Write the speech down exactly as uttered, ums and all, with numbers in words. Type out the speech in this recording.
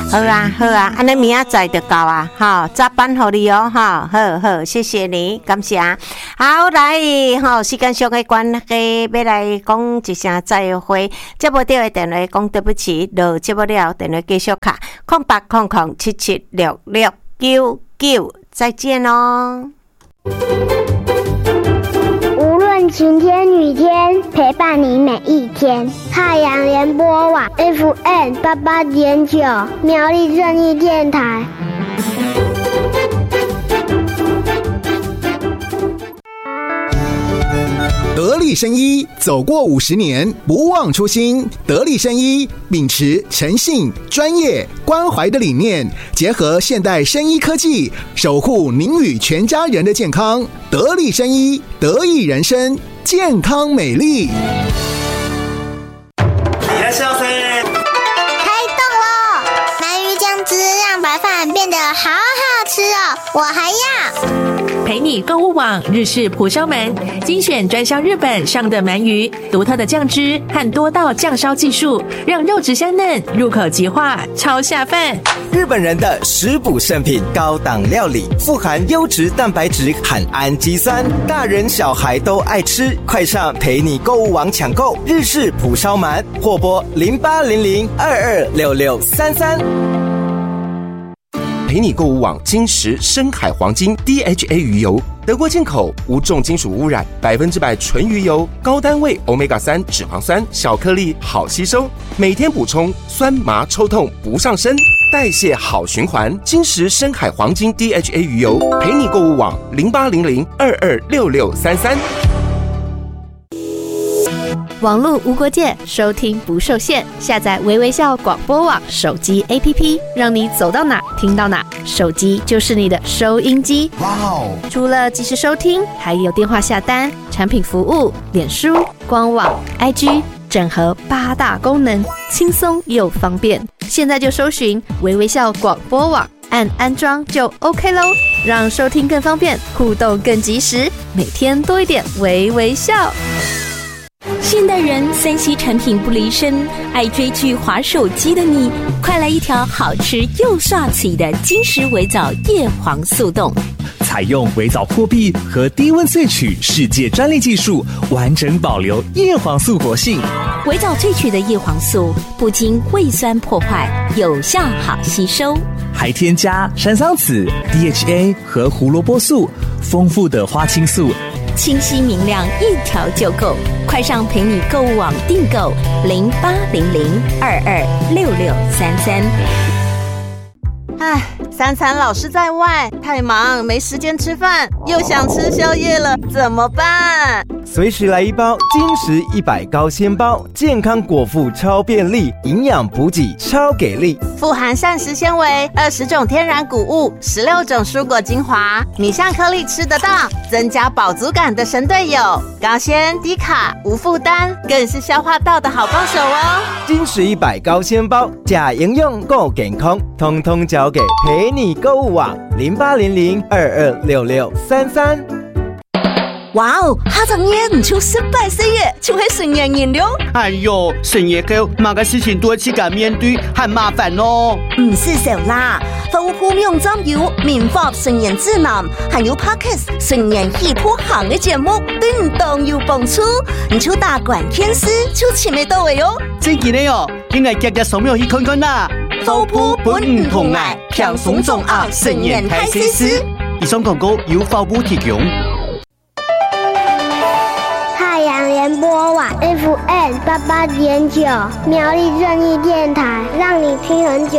好啊好啊，安尼明仔载就到啊，哈，早班给你哦，哈，好好，谢谢你，感谢。好来，哈，时间上的关系，要来讲一声再会。接不到的电话讲对不起，落接不了电话继续卡，空八空空七七六六九九，再见哦。 无论晴天雨天，陪伴你每一天。太阳联播网 F M 八八点九，苗栗正义电台。 得力生医走过五十年，不忘初心。得力生医秉持诚信、专业、关怀的理念，结合现代生医科技，守护您与全家人的健康。得力生医，得益人生，健康美丽。 いらっしゃいませ。 开动喽！鳗鱼酱汁让白饭变得好好吃哦，我还要。 陪你购物网日式蒲烧鳗，精选专销日本上的鳗鱼，独特的酱汁和多道酱烧技术，让肉质香嫩，入口即化，超下饭。 日本人的食补圣品，高档料理，富含优质蛋白质和氨基酸，大人小孩都爱吃。快上陪你购物网抢购日式蒲烧鳗，或拨零八零零二二六六三三。 陪你购物网金石深海黄金 D H A 鱼油，德国进口，无重金属污染，百分之百纯鱼油，高单位 欧米伽三 脂肪酸，小颗粒好吸收，每天补充，酸麻抽痛不上身，代谢好循环。金石深海黄金 D H A 鱼油，陪你购物网零八零零二二六六三三。 网络无国界，收听不受限。下载微微笑广播网手机 A P P， 让你走到哪听到哪，手机就是你的收音机。哇哦！除了即时收听，还有电话下单、产品服务、脸书、官网、I G， 整合八大功能，轻松又方便。现在就搜寻微微笑广播网，按安装就 OK 咯，让收听更方便，互动更及时，每天多一点微微笑。 现代人三 C 产品不离身，爱追剧滑手机的你，快来一条好吃又刷起的金石微藻叶黄素冻。 采用微藻破壁和低温萃取世界专利技术，完整保留叶黄素活性。 微藻萃取的叶黄素不经胃酸破坏，有效好吸收， 还添加山桑子、D H A 和胡萝卜素，丰富的花青素， 清晰明亮，一条就够。快上陪你购物网订购零八零零二二六六三三。 唉，三餐老是在外，太忙没时间吃饭，又想吃宵夜了，怎么办？ 随时来一包金石一百高纤包，健康果腹超便利，营养补给超给力， 富含膳食纤维、二十种天然谷物、十六种蔬果精华，米香颗粒吃得到，增加饱足感的神队友。高纤、低卡、无负担，更是消化道的好帮手哦。 金石一百高纤包，假营养够健康，通通交给陪你购物网零八零零二二六六三三。 哇哦，哈张爷唔出失败事业，就係成年人了。 哎呦，成年後某個事情多去敢面對，很麻煩咯。 唔是少啦，服務用針有棉花成年指南，還有 Podcast 成年戲譜行嘅節目，對唔當有幫助。你就打關鍵詞，就前面到位哦。 真嘅呢哦，應該日日掃描去看看啦。 服務本唔同愛，輕鬆重壓成年開始時。 以上廣告由服務提供。 太陽聯播網 F M 八八點九，苗栗正義電台，讓你聽很久。